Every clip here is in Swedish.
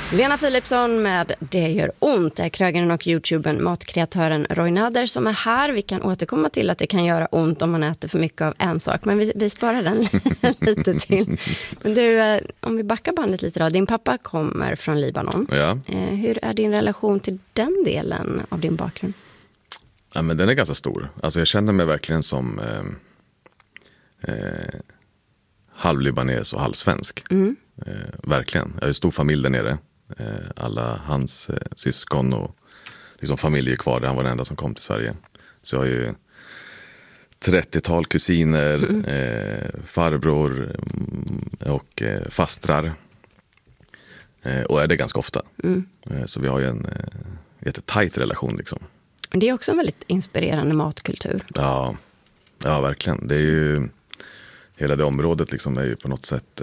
Lena Philipsson med Det gör ont är krögaren och YouTubern matkreatören Roy Nader som är här. Vi kan återkomma till att det kan göra ont om man äter för mycket av en sak, men vi sparar den lite till. Men du, om vi backar bandet lite då. Din pappa kommer från Libanon. Ja. Hur är din relation till den delen av din bakgrund? Ja, men den är ganska stor. Alltså jag känner mig verkligen som halvlibanes och halvsvensk. Verkligen. Jag har ju stor familj där nere. Alla hans syskon och liksom familj är kvar där. Han var den enda som kom till Sverige. Så jag har ju 30-tal kusiner, farbror och fastrar. Och är det ganska ofta. Så vi har ju en jättetajt relation liksom. Det är också en väldigt inspirerande matkultur. Ja, verkligen. Det är ju hela det området liksom är ju på något sätt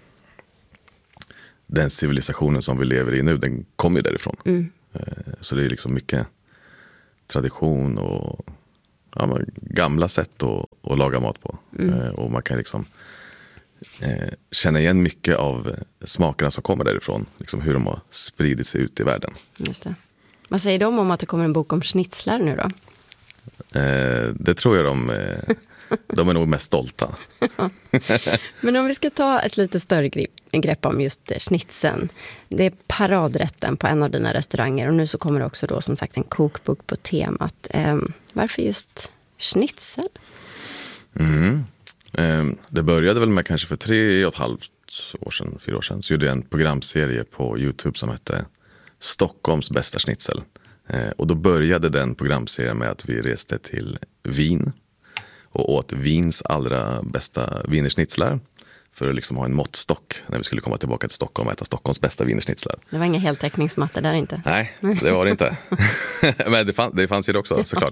den civilisationen som vi lever i nu, den kommer ju därifrån. Så det är liksom mycket tradition och gamla sätt att laga mat på. Och man kan liksom känna igen mycket av smakerna som kommer därifrån, liksom hur de har spridit sig ut i världen. Just det. Vad säger de om att det kommer en bok om schnitzlar nu då? Det tror jag de är nog mest stolta. Men om vi ska ta ett lite större grepp om just schnitzeln. Det är paradrätten på en av dina restauranger och nu så kommer det också då som sagt en kokbok på temat. Varför just schnitzel? Det började väl med kanske för 3,5 år sedan, 4 år sedan. Så gjorde jag en programserie på YouTube som hette Stockholms bästa schnitzel. Och då började den programserien med att vi reste till Wien och åt Wiens allra bästa wienerschnitzlar för att liksom ha en måttstock när vi skulle komma tillbaka till Stockholm och äta Stockholms bästa wienerschnitzlar. Det var inga heltäckningsmattor där inte. Nej, det var det inte. Men det fanns ju det också, såklart.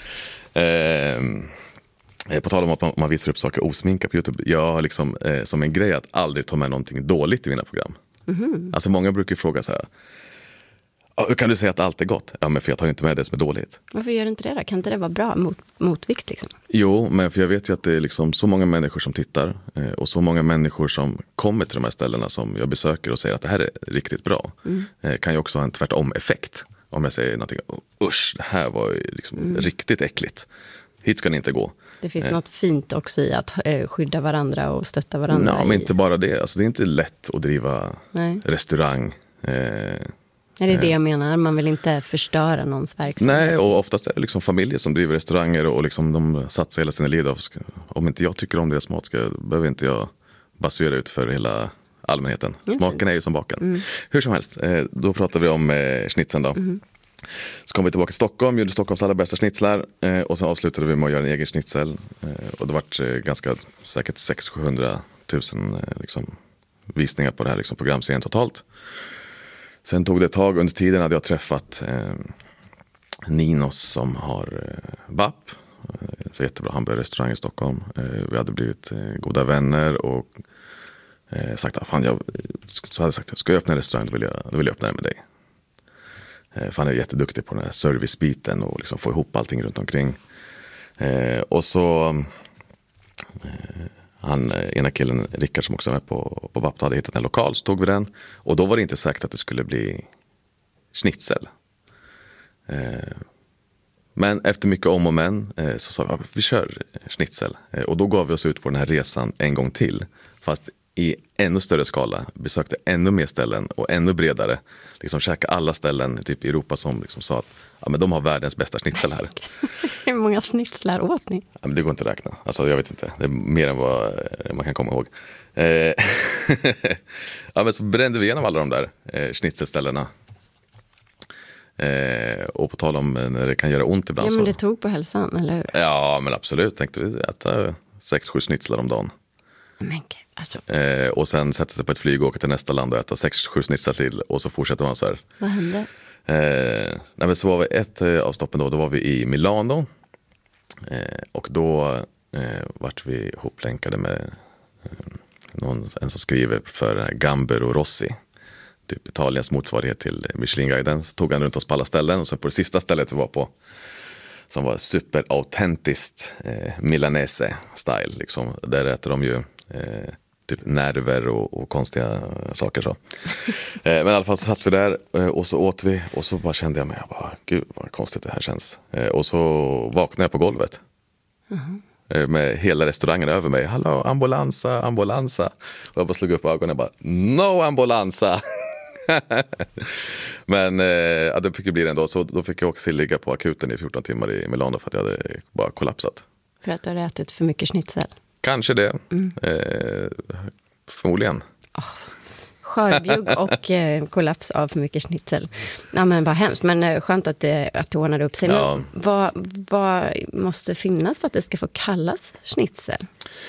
På tal om att man visar upp saker osminkat på YouTube. Jag har liksom som en grej att aldrig ta med någonting dåligt i mina program. Alltså många brukar ju fråga så här: hur kan du säga att allt är gott? Ja, men för jag tar inte med det som är dåligt. Varför gör du inte det då? Kan inte det vara bra motvikt liksom? Jo, men för jag vet ju att det är liksom så många människor som tittar och så många människor som kommer till de här ställena som jag besöker och säger att det här är riktigt bra. Kan ju också ha en tvärtom-effekt. Om jag säger någonting, usch, det här var ju liksom riktigt äckligt. Hit ska ni inte gå. Det finns något fint också i att skydda varandra och stötta varandra. Nej, men inte bara det. Alltså, det är inte lätt att driva restaurang. Är det det jag menar? Man vill inte förstöra någons verksamhet. Nej, och oftast är det liksom familjer som driver restauranger och liksom de satsar hela sina liv. Om inte jag tycker om deras mat behöver inte jag basurera ut för hela allmänheten. Smaken är ju som baken. Hur som helst, då pratar vi om schnitzeln då. Så kom vi tillbaka till Stockholm, gjorde Stockholms allra bästa schnitzlar och sen avslutade vi med att göra en egen schnitzel. Och det var ganska säkert 600-700 000 liksom, visningar på det här liksom, programserien totalt. Sen tog det ett tag, under tiden hade jag träffat Ninos som har BAP, så jättebra hamburgerrestaurang i Stockholm. Vi hade blivit goda vänner och sagt att ska jag öppna en restaurang då vill jag öppna den med dig. För han är jätteduktig på den här servicebiten och liksom få ihop allting runt omkring. Och så ena killen, Rickard, som också är med på BAP, hade hittat en lokal, så tog vi den. Och då var det inte sagt att det skulle bli schnitzel. Men efter mycket om och men så sa vi kör schnitzel. Och då gav vi oss ut på den här resan en gång till. Fast i ännu större skala, besökte ännu mer ställen och ännu bredare. Liksom käka alla ställen typ i Europa som liksom sa att men de har världens bästa schnitzel här. Hur många schnitzlar åt ni? Ja, men det går inte att räkna. Alltså, jag vet inte. Det är mer än vad man kan komma ihåg. Ja, men så brände vi igenom alla de där schnitzelställena. Och på tal om när det kan göra ont ibland. Ja, men det tog på hälsan, eller hur? Ja, men absolut. Tänkte vi äta 6-7 schnitzlar om dagen. Men alltså. Och sen sätta sig på ett flyg och åka till nästa land och äta 6-7 schnitzlar till. Och så fortsätter man så här. Vad hände? Nej, men så var vi ett av stoppen då var vi i Milano. Och då vart vi hoplänkade med en som skriver för Gambero Rossi, typ Italiens motsvarighet till Michelin-guiden. Så tog han runt oss på alla ställen och så på det sista stället vi var på, som var superautentiskt milanese style liksom. Där äter de ju typ nerver och konstiga saker så. Men i alla fall så satt vi där och så åt vi och så bara kände jag mig, gud vad konstigt det här känns. Och så vaknade jag på golvet. Med hela restaurangen över mig. Hallå, ambulansa, ambulansa. Och jag bara slog upp ögonen och bara, no ambulansa. Men ja, det fick ju bli det ändå. Så då fick jag också ligga på akuten i 14 timmar i Milano för att jag hade bara kollapsat. För att du hade ätit för mycket schnitzel? Kanske det. Förmodligen. Skörbjugg och kollaps av för mycket schnitzel. Ja, men vad hemskt. Men skönt att det ordnade upp sig. Ja. Men vad måste finnas för att det ska få kallas schnitzel?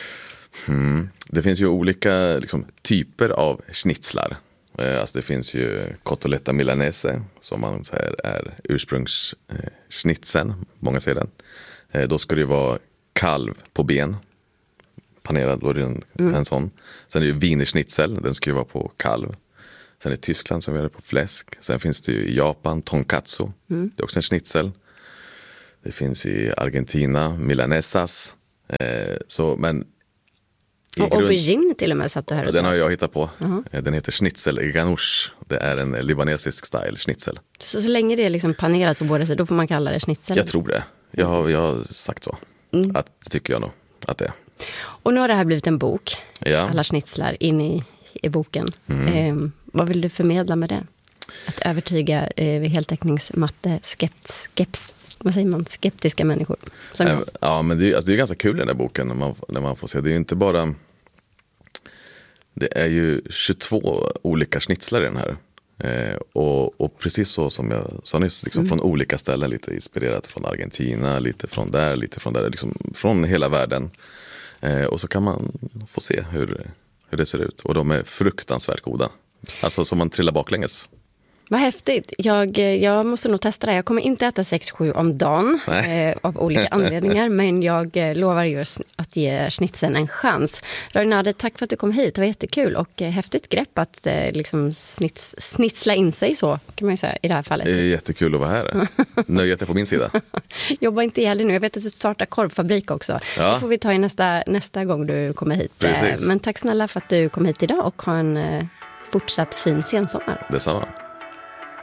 Det finns ju olika liksom, typer av schnitzlar. Alltså det finns ju cotoletta milanese som man säger är ursprungsschnitzeln. Många säger den. Då ska det ju vara kalv på ben. Panerad, då är det en sån. Sen är det ju wienerschnitzel, den ska ju vara på kalv. Sen är det Tyskland som gör det på fläsk. Sen finns det ju i Japan tonkatsu. Det är också en schnitzel. Det finns i Argentina milanesas. Men och aubergine till och med satt du här och den har jag hittat på. Den heter schnitzel ganoush. Det är en libanesisk style schnitzel. Så länge det är liksom panerat på båda sidor, då får man kalla det schnitzel? Jag tror det. Jag har sagt så. Att det tycker jag nog att det är. Och nu har det här blivit en bok. Ja. Alla schnitzlar in i boken. Vad vill du förmedla med det? Att övertyga heltäckningsmatte skeptiska människor som jag. Ja, men det är ganska kul den där boken när man får se. Det är ju inte bara... Det är ju 22 olika schnitzlar i den här. Och precis så som jag sa nyss, liksom från olika ställen, lite inspirerat från Argentina, lite från där, liksom från hela världen. Och så kan man få se hur det ser ut. Och de är fruktansvärt goda. Alltså som man trillar baklänges. Vad häftigt. Jag måste nog testa det. Jag kommer inte äta 6-7 om dagen av olika anledningar. Men jag lovar just att ge schnitzeln en chans. Roynade, tack för att du kom hit. Det var jättekul och häftigt grepp att liksom snitsla in sig så, kan man ju säga i det här fallet. Det är jättekul att vara här. Nöjet är på min sida. Jobba inte ihjäl nu. Jag vet att du startar korvfabrik också. Ja. Det får vi ta i nästa gång du kommer hit. Precis. Men tack snälla för att du kom hit idag och ha en fortsatt fin sensommar. Detsamma.